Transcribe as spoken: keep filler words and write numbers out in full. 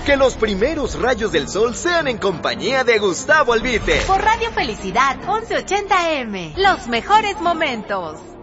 Que los primeros rayos del sol sean en compañía de Gustavo Albite. Por Radio Felicidad once ochenta A M. Los mejores momentos.